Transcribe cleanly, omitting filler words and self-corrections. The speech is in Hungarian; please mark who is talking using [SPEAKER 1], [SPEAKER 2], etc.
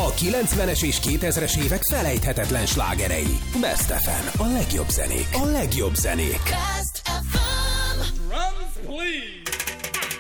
[SPEAKER 1] A 90-es és 2000-es évek felejthetetlen slágerei. Best FM. A legjobb zenék. A legjobb zenék.
[SPEAKER 2] Best